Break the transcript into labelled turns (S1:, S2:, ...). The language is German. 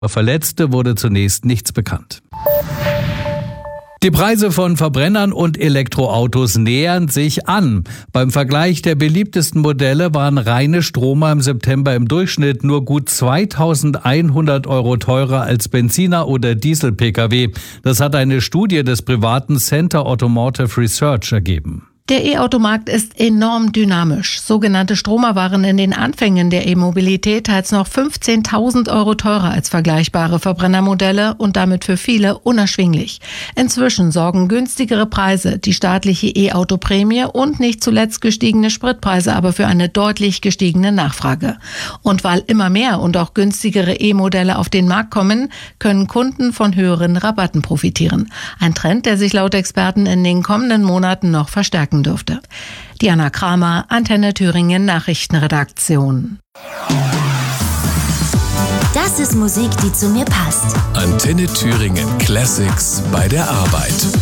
S1: Über Verletzte wurde zunächst nichts bekannt. Die Preise von Verbrennern und Elektroautos nähern sich an. Beim Vergleich der beliebtesten Modelle waren reine Stromer im September im Durchschnitt nur gut 2.100 € teurer als Benziner oder Diesel-Pkw. Das hat eine Studie des privaten Center Automotive Research ergeben.
S2: Der E-Automarkt ist enorm dynamisch. Sogenannte Stromer waren in den Anfängen der E-Mobilität teils noch 15.000 € teurer als vergleichbare Verbrennermodelle und damit für viele unerschwinglich. Inzwischen sorgen günstigere Preise, die staatliche E-Auto-Prämie und nicht zuletzt gestiegene Spritpreise aber für eine deutlich gestiegene Nachfrage. Und weil immer mehr und auch günstigere E-Modelle auf den Markt kommen, können Kunden von höheren Rabatten profitieren. Ein Trend, der sich laut Experten in den kommenden Monaten noch verstärken dürfte. Diana Kramer, Antenne Thüringen Nachrichtenredaktion.
S3: Das ist Musik, die zu mir passt.
S4: Antenne Thüringen Classics bei der Arbeit.